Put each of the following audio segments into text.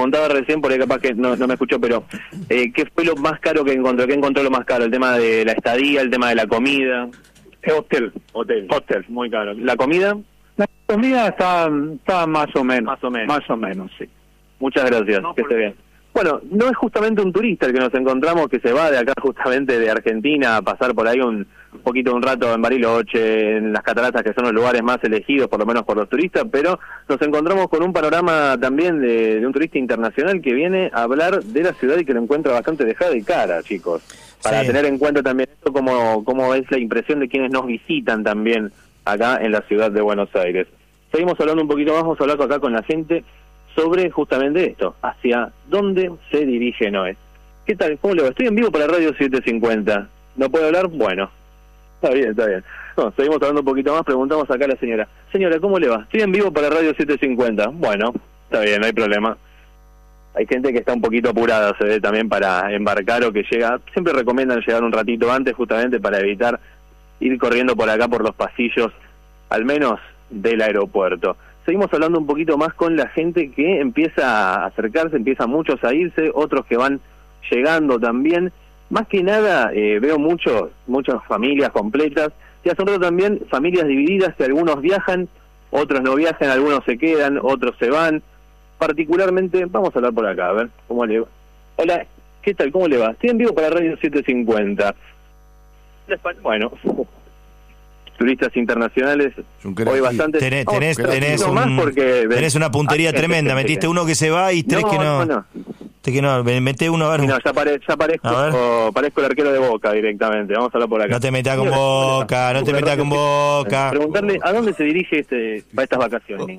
preguntaba recién, porque capaz que no me escuchó, pero ¿qué fue lo más caro que encontró? ¿Qué encontró lo más caro? ¿El tema de la estadía, el tema de la comida? Hotel, Muy caro. ¿La comida? La comida está más o menos, sí. Muchas gracias, que esté bien. Bueno, no es justamente un turista el que nos encontramos, que se va de acá justamente de Argentina a pasar por ahí un rato en Bariloche, en las cataratas, que son los lugares más elegidos, por lo menos por los turistas, pero nos encontramos con un panorama también de un turista internacional que viene a hablar de la ciudad y que lo encuentra bastante dejada de cara, chicos. Para tener en cuenta también esto, cómo es la impresión de quienes nos visitan también acá en la ciudad de Buenos Aires. Seguimos hablando un poquito más, vamos a hablar acá con la gente sobre justamente esto, hacia dónde se dirige Noé. ¿Qué tal? ¿Cómo le va? Estoy en vivo para Radio 750. ¿No puedo hablar? Bueno, está bien. No, seguimos hablando un poquito más, preguntamos acá a la señora. Señora, ¿cómo le va? Estoy en vivo para Radio 750. Bueno, está bien, no hay problema. Hay gente que está un poquito apurada, se ve también para embarcar o que llega. Siempre recomiendan llegar un ratito antes justamente para evitar ir corriendo por acá por los pasillos, al menos del aeropuerto. Seguimos hablando un poquito más con la gente que empieza a acercarse, empiezan muchos a irse, otros que van llegando también. Más que nada veo muchas familias completas, y hace un rato también familias divididas, que algunos viajan, otros no viajan, algunos se quedan, otros se van. Particularmente, vamos a hablar por acá, a ver cómo le va. Hola, ¿qué tal? ¿Cómo le va? Estoy en vivo para Radio 750. Bueno, turistas internacionales, hoy bastante. Tenés una puntería tremenda, metiste uno que se va y tres que no. Meté uno a ver. No, ya parezco el arquero de Boca directamente. Vamos a hablar por acá. No te metas con Boca, Preguntarle a dónde se dirige para estas vacaciones.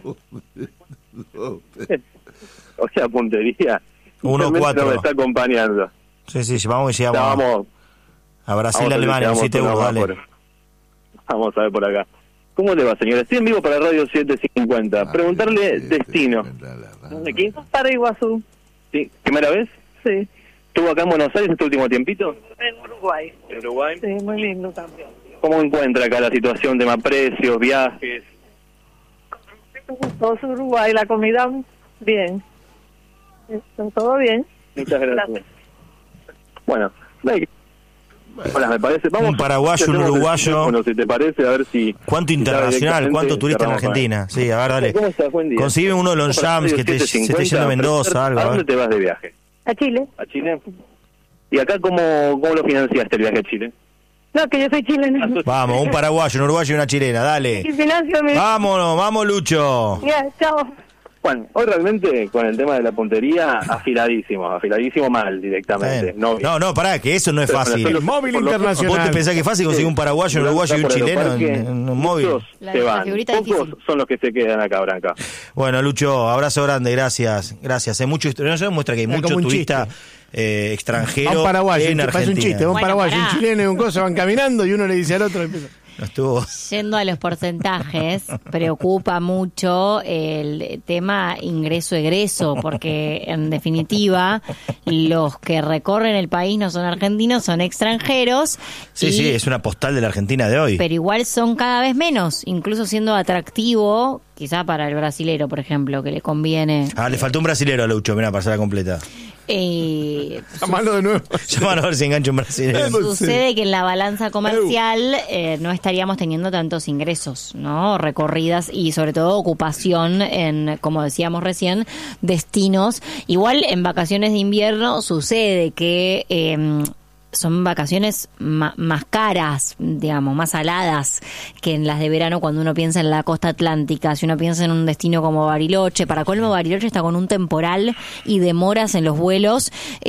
O sea, puntería. 1-4. No me está acompañando. Sí, vamos y llegamos a Brasil, Alemania, 7-1, dale. Vamos a ver por acá. ¿Cómo le va, señora? Estoy en vivo para Radio 750. Preguntarle destino. ¿De aquí? Para Iguazú. ¿Sí? ¿Primera vez? Sí. ¿Estuvo acá en Buenos Aires este último tiempito? En Uruguay. ¿En Uruguay? Sí, muy lindo también. ¿Cómo encuentra acá la situación, tema precios, viajes? Todo Uruguay, la comida bien. Todo bien. Muchas gracias. Bueno, hola, me parece. Vamos, un paraguayo, un uruguayo. Bueno, si te parece, a ver si. ¿Cuánto internacional? ¿Cuánto turista en Argentina? Sí, a ver, dale. ¿Cómo estás? Buen día. Consigue uno de los jams que se esté yendo a Mendoza, algo. ¿A dónde te vas de viaje? A Chile. ¿A Chile? ¿Y acá cómo lo financiaste el viaje a Chile? No, que yo soy chilena. Vamos, un paraguayo, un uruguayo y una chilena, dale. Vamos, Lucho. Ya, chao. Bueno, hoy realmente con el tema de la puntería, afiladísimo mal directamente. Sí. No, pará, que eso no es fácil. El móvil internacional. ¿Vos te pensás que es fácil conseguir un paraguayo, un uruguayo y un chileno en un móvil? Se van, pocos son los que se quedan acá, Branca. Bueno, Lucho, abrazo grande, gracias. Hay mucho, no muestra que hay muchos turistas extranjeros en Argentina. Es un chiste, un paraguayo, un chileno y un coso van caminando y uno le dice al otro. Yendo a los porcentajes, preocupa mucho el tema ingreso-egreso, porque en definitiva los que recorren el país no son argentinos, son extranjeros. Sí, es una postal de la Argentina de hoy. Pero igual son cada vez menos, incluso siendo atractivo, quizá para el brasilero, por ejemplo, que le conviene. Le faltó un brasilero a Lucho, mira, para hacerla completa. Llamalo de nuevo. Llamalo a ver si engancha un brasileño. Sucede que en la balanza comercial no estaríamos teniendo tantos ingresos, ¿no? Recorridas y sobre todo ocupación en, como decíamos recién, destinos. Igual en vacaciones de invierno sucede que son vacaciones más caras, digamos, más saladas que en las de verano cuando uno piensa en la costa atlántica. Si uno piensa en un destino como Bariloche, para colmo Bariloche está con un temporal y demoras en los vuelos,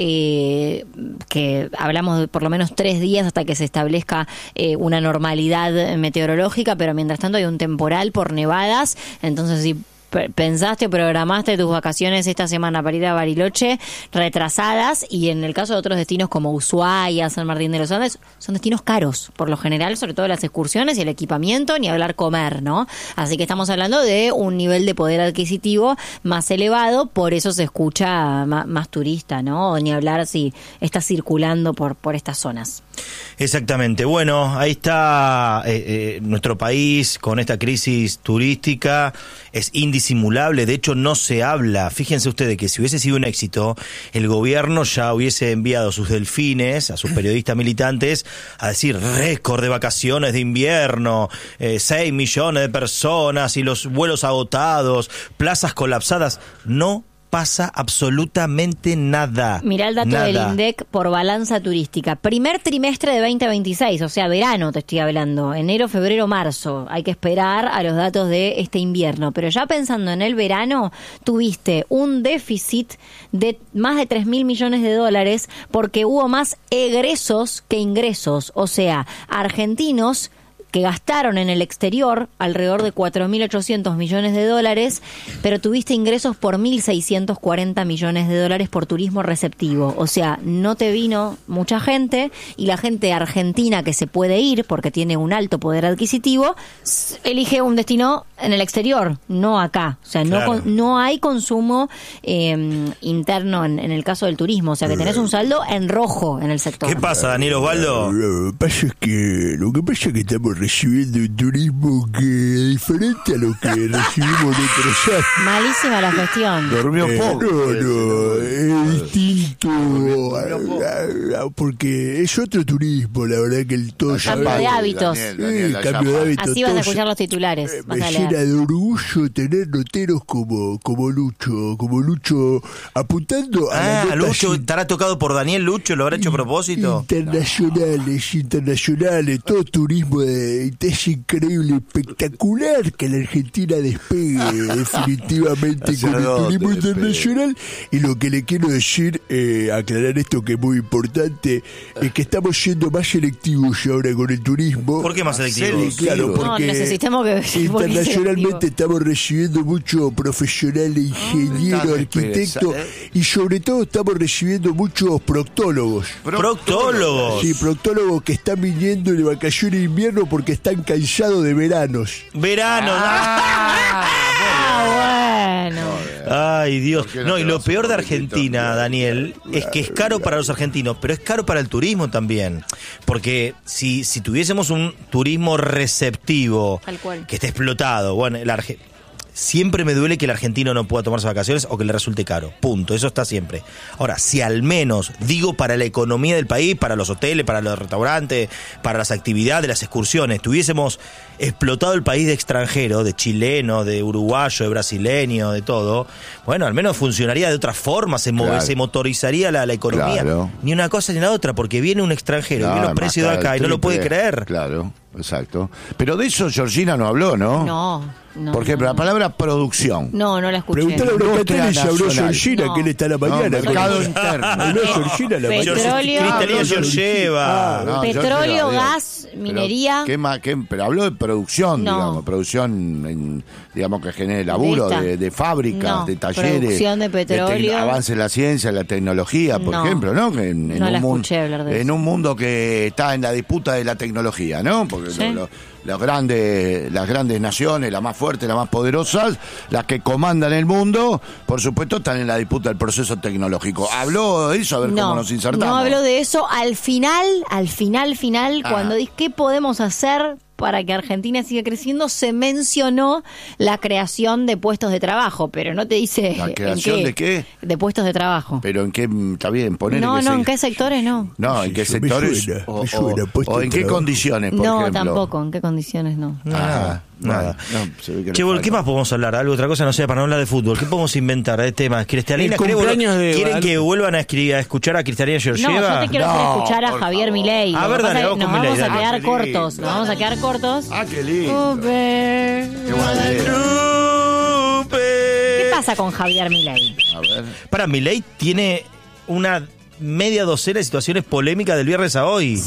que hablamos de por lo menos 3 días hasta que se establezca una normalidad meteorológica, pero mientras tanto hay un temporal por nevadas. Entonces, si pensaste o programaste tus vacaciones esta semana para ir a Bariloche, retrasadas, y en el caso de otros destinos como Ushuaia, San Martín de los Andes, son destinos caros, por lo general, sobre todo las excursiones y el equipamiento, ni hablar comer, ¿no? Así que estamos hablando de un nivel de poder adquisitivo más elevado, por eso se escucha más turista, ¿no? O ni hablar si está circulando por estas zonas. Exactamente. Bueno, ahí está nuestro país con esta crisis turística. Es indisimulable, de hecho no se habla. Fíjense ustedes que si hubiese sido un éxito, el gobierno ya hubiese enviado a sus delfines, a sus periodistas militantes, a decir récord de vacaciones de invierno, 6 millones de personas y los vuelos agotados, plazas colapsadas. No pasa absolutamente nada. Mirá el dato del INDEC por balanza turística. Primer trimestre de 2026, o sea, verano te estoy hablando. Enero, febrero, marzo. Hay que esperar a los datos de este invierno. Pero ya pensando en el verano, tuviste un déficit de más de 3.000 millones de dólares porque hubo más egresos que ingresos. O sea, argentinos que gastaron en el exterior alrededor de 4.800 millones de dólares, pero tuviste ingresos por 1.640 millones de dólares por turismo receptivo. O sea, no te vino mucha gente y la gente argentina que se puede ir porque tiene un alto poder adquisitivo, elige un destino en el exterior, no acá. O sea, claro, no hay consumo interno en el caso del turismo. O sea, que tenés un saldo en rojo en el sector. ¿Qué pasa, Daniel Osvaldo? Lo que pasa es que estamos recibiendo un turismo que es diferente a lo que recibimos en otros años. Malísima la gestión. Durmió poco. No, es distinto. Porque es otro turismo, la verdad que el todo cambio de hábitos. Cambio de hábitos. Así vas a escuchar los titulares. Me llena de orgullo tener noteros como Lucho apuntando a Lucho estará tocado por Daniel. Lucho lo habrá hecho a propósito. Internacionales, todo turismo es increíble, espectacular que la Argentina despegue definitivamente con el turismo internacional. Y lo que le quiero decir, aclarar esto que es muy importante, es que estamos siendo más selectivos ahora con el turismo. ¿Por qué más selectivos? Claro, porque necesitamos que internacionalmente estamos recibiendo muchos profesionales, ingenieros, arquitectos y sobre todo estamos recibiendo muchos proctólogos. ¿Proctólogos? Sí, proctólogos que están viniendo de vacaciones de invierno porque están cansados de veranos. ¡Verano! Bueno. Ay, Dios. No, y lo peor de Argentina, Daniel, es que es caro para los argentinos, pero es caro para el turismo también. Porque si tuviésemos un turismo receptivo, que esté explotado, bueno, siempre me duele que el argentino no pueda tomarse vacaciones o que le resulte caro. Punto. Eso está siempre. Ahora, si al menos, digo, para la economía del país, para los hoteles, para los restaurantes, para las actividades, las excursiones, tuviésemos explotado el país de extranjeros, de chilenos, de uruguayos, de brasileños, de todo, bueno, al menos funcionaría de otra forma, se motorizaría la economía. Claro. Ni una cosa ni la otra, porque viene un extranjero, viene los precios de acá y no lo puede creer. Claro, exacto. Pero de eso Georgina no habló, ¿no? No. Por ejemplo, la palabra producción. No la escuché. Pregúntale a Brocatelli si habló Georgina, que él está a la mañana. Mercado interno. Habló Georgina la mañana. Petróleo. Georgieva. Petróleo, gas, minería. Pero habló de producción, digamos. Producción, digamos, que genere laburo, de fábricas, de talleres. Producción de petróleo. Avance en la ciencia, en la tecnología, por ejemplo, ¿no? Que escuché hablar de eso. En un mundo que está en la disputa de la tecnología, ¿no? Porque las grandes naciones, las más fuertes, las más poderosas, las que comandan el mundo, por supuesto, están en la disputa del proceso tecnológico. ¿Habló de eso? A ver cómo nos insertamos. No habló de eso. Al final, cuando dice ¿qué podemos hacer para que Argentina siga creciendo? Se mencionó la creación de puestos de trabajo, pero no te dice ¿la creación de qué? De puestos de trabajo. Pero en qué, está bien, poner ¿en qué sectores no? No, ¿en qué sectores? O en qué condiciones, por ejemplo. No, tampoco, ¿en qué condiciones no? Nada. Che, ¿qué más podemos hablar? ¿Algo, otra cosa? No sé, para no hablar de fútbol. ¿Qué podemos inventar de temas? ¿Cristalina? ¿Quieren que vuelvan a escuchar a Cristalina Georgieva? No, yo te quiero hacer escuchar a Javier Milei. A ver, dale, nos vamos a quedar cortos. Nos vamos a quedar cortos. Qué lindo. Qué ¿Qué pasa con Javier Milei? A ver. Milei tiene una media docena de situaciones polémicas del viernes a hoy. Sí.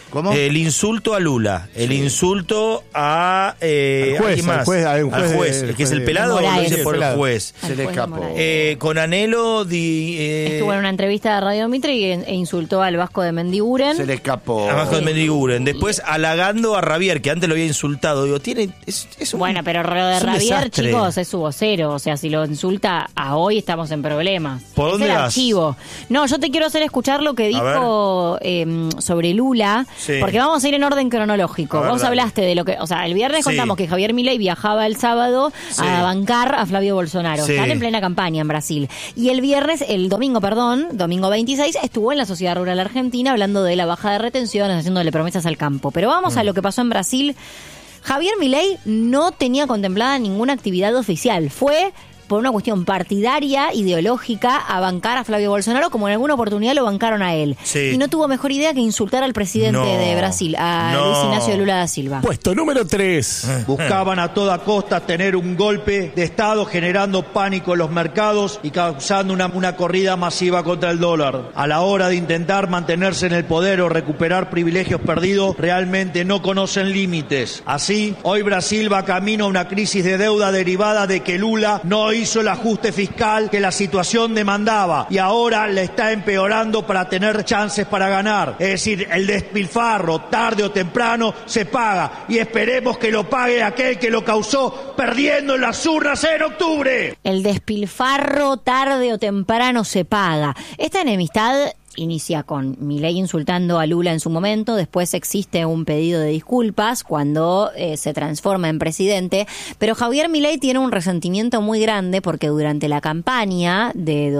¿Cómo? El insulto a Lula, el insulto a al juez, que es el pelado, lo dice por el juez. Se le escapó. Con Anhelo estuvo en una entrevista de Radio Mitre e insultó al Vasco de Mendiguren. Se le escapó. A Vasco de Mendiguren. Después halagando a Ravier, que antes lo había insultado. Digo, bueno, pero lo de Ravier, desastre. chicos, es su vocero. O sea, si lo insulta a hoy, estamos en problemas. ¿Por dónde es el vas? Archivo. No, yo te quiero hacer escuchar lo que dijo sobre Lula. Sí. Porque vamos a ir en orden cronológico. Vos hablaste de lo que... O sea, el viernes contamos que Javier Milei viajaba el sábado a bancar a Flavio Bolsonaro. Están en plena campaña en Brasil. Y el domingo 26, estuvo en la Sociedad Rural Argentina hablando de la baja de retenciones, haciéndole promesas al campo. Pero vamos a lo que pasó en Brasil. Javier Milei no tenía contemplada ninguna actividad oficial. Fue por una cuestión partidaria, ideológica, a bancar a Flavio Bolsonaro, como en alguna oportunidad lo bancaron a él. Sí. Y no tuvo mejor idea que insultar al presidente de Brasil, a Luis Ignacio Lula da Silva. Puesto número 3. Buscaban a toda costa tener un golpe de Estado, generando pánico en los mercados y causando una corrida masiva contra el dólar. A la hora de intentar mantenerse en el poder o recuperar privilegios perdidos, realmente no conocen límites. Así, hoy Brasil va camino a una crisis de deuda derivada de que Lula no hizo el ajuste fiscal que la situación demandaba y ahora le está empeorando para tener chances para ganar. Es decir, el despilfarro tarde o temprano se paga y esperemos que lo pague aquel que lo causó perdiendo en las urnas en octubre. El despilfarro tarde o temprano se paga. Esta enemistad inicia con Milei insultando a Lula en su momento, después existe un pedido de disculpas cuando se transforma en presidente, pero Javier Milei tiene un resentimiento muy grande porque durante la campaña de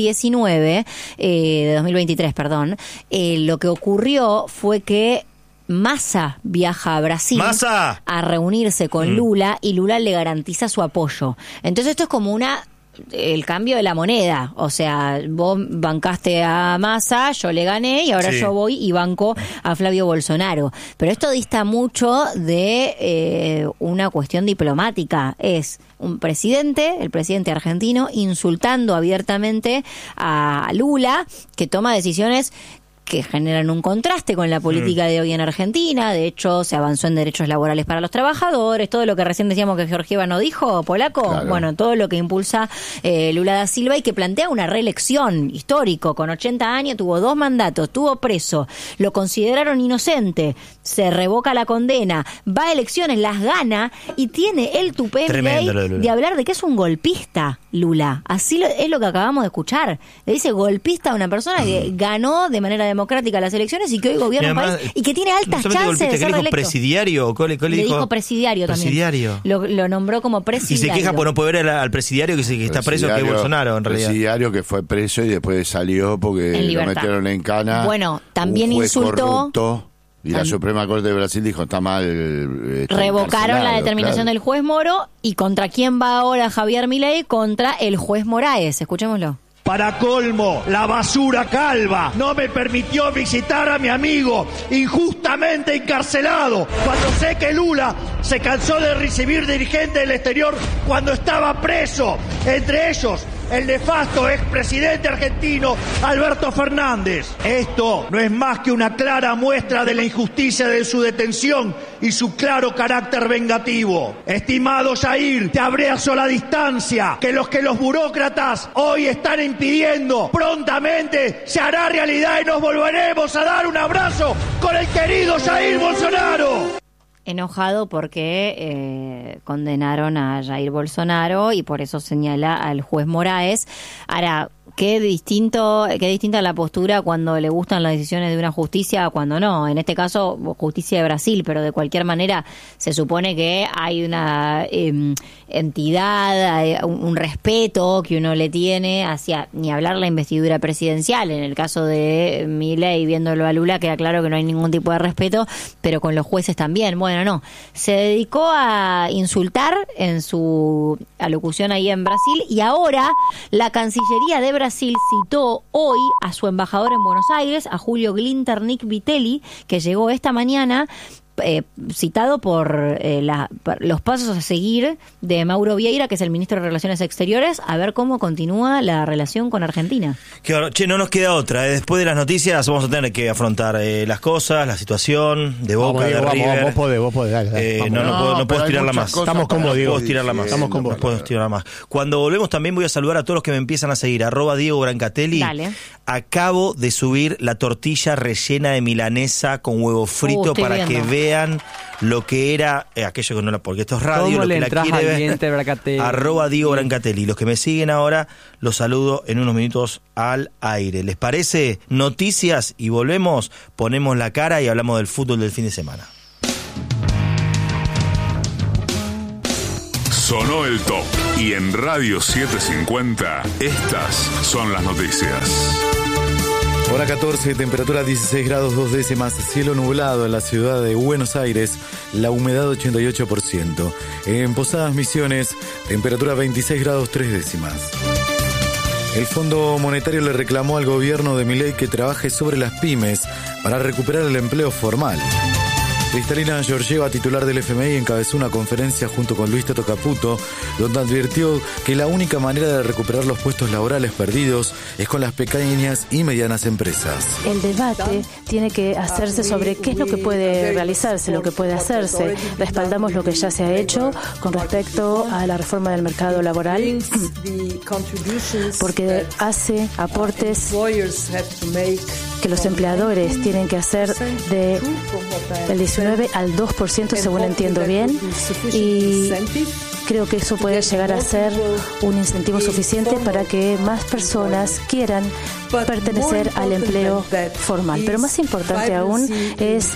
2023, lo que ocurrió fue que Massa viaja a Brasil a reunirse con Lula y Lula le garantiza su apoyo. Entonces esto es como el cambio de la moneda, o sea, vos bancaste a Massa, yo le gané y ahora yo voy y banco a Flavio Bolsonaro. Pero esto dista mucho de una cuestión diplomática. Es un presidente, el presidente argentino, insultando abiertamente a Lula, que toma decisiones que generan un contraste con la política de hoy en Argentina. De hecho, se avanzó en derechos laborales para los trabajadores, todo lo que recién decíamos que Georgieva no dijo, polaco, bueno, todo lo que impulsa Lula da Silva y que plantea una reelección histórico, con 80 años, tuvo 2 mandatos, estuvo preso, lo consideraron inocente, se revoca la condena, va a elecciones, las gana y tiene el tupé de hablar de que es un golpista, Lula. Así es lo que acabamos de escuchar. Le dice golpista a una persona que ganó de manera democrática las elecciones y que hoy gobierna un país y que tiene altas chances de ser reelecto. ¿Presidiario? Le dijo presidiario también. Lo nombró como presidiario. Y se queja por no poder ver al presidiario que está preso, que es Bolsonaro, en realidad. Presidiario que fue preso y después salió porque lo metieron en cana. Bueno, también insultó... Corrupto. Y la Suprema Corte de Brasil dijo, está mal. Revocaron la determinación del juez Moro. ¿Y contra quién va ahora Javier Milei? Contra el juez Moraes. Escuchémoslo. Para colmo, la basura calva no me permitió visitar a mi amigo injustamente encarcelado cuando sé que Lula se cansó de recibir dirigentes del exterior cuando estaba preso, entre ellos el nefasto expresidente argentino Alberto Fernández. Esto no es más que una clara muestra de la injusticia de su detención y su claro carácter vengativo. Estimado Jair, te abrazo a la distancia que los burócratas hoy están impidiendo, prontamente se hará realidad y nos volveremos a dar un abrazo con el querido Jair Bolsonaro. Enojado porque condenaron a Jair Bolsonaro y por eso señala al juez Moraes. Ahora, qué distinta la postura cuando le gustan las decisiones de una justicia a cuando no. En este caso, justicia de Brasil, pero de cualquier manera se supone que hay una entidad, un respeto que uno le tiene hacia, ni hablar la investidura presidencial. En el caso de Milei, viéndolo a Lula, queda claro que no hay ningún tipo de respeto, pero con los jueces también. Bueno, no. Se dedicó a insultar en su alocución ahí en Brasil y ahora la Cancillería de Brasil citó hoy a su embajador en Buenos Aires, a Julio Glinter Nick Vitelli, que llegó esta mañana citado por los pasos a seguir de Mauro Vieira, que es el ministro de Relaciones Exteriores, a ver cómo continúa la relación con Argentina. Che, no nos queda otra. Después de las noticias vamos a tener que afrontar las cosas, la situación de Boca, de River. Vos podés, dale. No puedo estirarla más. Estamos con vos, Diego. No puedo estirarla más. Estamos con vos. No puedo estirarla más. Cuando volvemos también voy a saludar a todos los que me empiezan a seguir. @Diego Brancatelli. Dale. Acabo de subir la tortilla rellena de milanesa con huevo frito para viendo. que vean lo que era aquello que no la... Porque esto es radio, lo que la quiere ver. @Diego Brancatelli. Los que me siguen ahora los saludo en unos minutos al aire. ¿Les parece? Noticias y volvemos, ponemos la cara y hablamos del fútbol del fin de semana. Sonó el top y en Radio 750 estas son las noticias. Hora 14, temperatura 16 grados 2 décimas, cielo nublado en la ciudad de Buenos Aires, la humedad 88%. En Posadas Misiones, temperatura 26 grados 3 décimas. El Fondo Monetario le reclamó al gobierno de Milei que trabaje sobre las pymes para recuperar el empleo formal. Cristalina Georgieva, titular del FMI, encabezó una conferencia junto con Luis Toto Caputo, donde advirtió que la única manera de recuperar los puestos laborales perdidos es con las pequeñas y medianas empresas. El debate tiene que hacerse sobre qué es lo que puede realizarse, lo que puede hacerse. Respaldamos lo que ya se ha hecho con respecto a la reforma del mercado laboral, porque hace aportes que los empleadores tienen que hacer del 19 al 2%, según entiendo bien, y creo que eso puede llegar a ser un incentivo suficiente para que más personas quieran pertenecer al empleo formal. Pero más importante aún es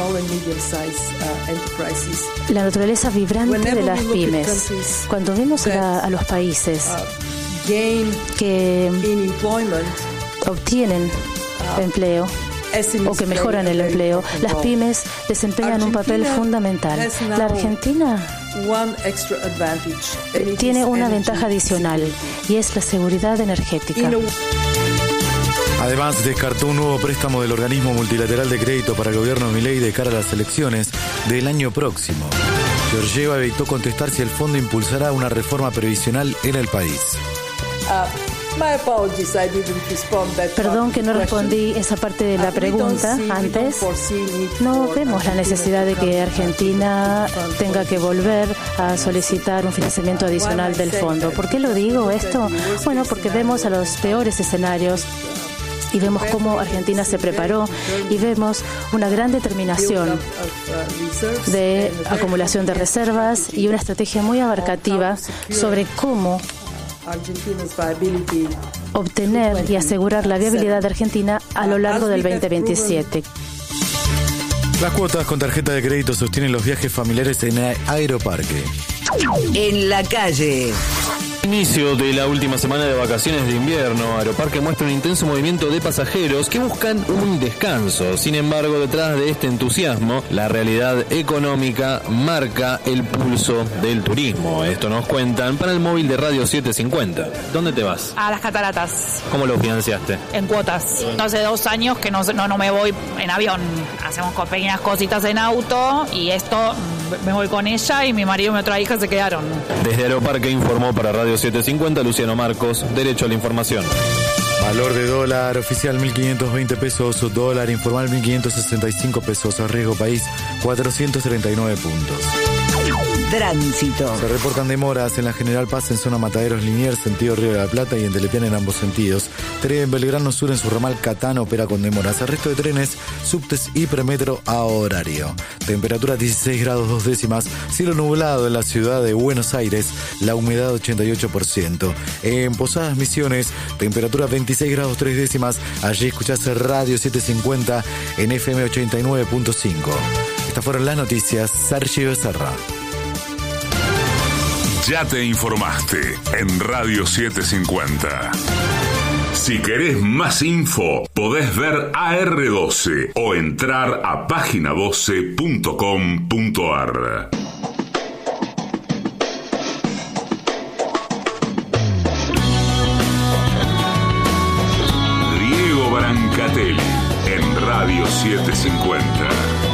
la naturaleza vibrante de las pymes. Cuando vemos a los países que obtienen empleo o que mejoran el empleo, las pymes desempeñan un papel fundamental. La Argentina tiene una ventaja adicional y es la seguridad energética. Además, descartó un nuevo préstamo del organismo multilateral de crédito para el gobierno de Milei de cara a las elecciones del año próximo. Georgieva evitó contestar si el fondo impulsará una reforma previsional en el país. Perdón que no respondí esa parte de la pregunta antes. No vemos la necesidad de que Argentina tenga que volver a solicitar un financiamiento adicional del fondo. ¿Por qué lo digo esto? Bueno, porque vemos a los peores escenarios y vemos cómo Argentina se preparó y vemos una gran determinación de acumulación de reservas y una estrategia muy abarcativa sobre cómo obtener y asegurar la viabilidad de Argentina a lo largo del 2027. Las cuotas con tarjeta de crédito sostienen los viajes familiares en Aeroparque. En la calle. Inicio de la última semana de vacaciones de invierno, Aeroparque muestra un intenso movimiento de pasajeros que buscan un descanso. Sin embargo, detrás de este entusiasmo, la realidad económica marca el pulso del turismo. Esto nos cuentan para el móvil de Radio 750. ¿Dónde te vas? A las cataratas. ¿Cómo lo financiaste? En cuotas. Hace 2 años que no me voy en avión. Hacemos pequeñas cositas en auto y esto me voy con ella y mi marido y mi otra hija se quedaron. Desde Aeroparque informó para Radio 750 Luciano Marcos, Derecho a la Información. Valor de dólar oficial 1.520 pesos, dólar informal 1.565 pesos, riesgo país 439 puntos. Tránsito. Se reportan demoras en la General Paz en zona Mataderos Liniers, sentido Río de la Plata, y en Telepiana en ambos sentidos. Tren Belgrano Sur en su ramal Catán opera con demoras. El resto de trenes, subtes y premetro a horario. Temperatura 16 grados 2 décimas, cielo nublado en la ciudad de Buenos Aires, la humedad 88%. En Posadas Misiones, temperatura 26 grados 3 décimas, allí escuchás Radio 750 en FM 89.5. Estas fueron las noticias. Sergio Becerra. Ya te informaste en Radio 750. Si querés más info, podés ver AR12 o entrar a página12.com.ar. Diego Brancatelli en Radio 750.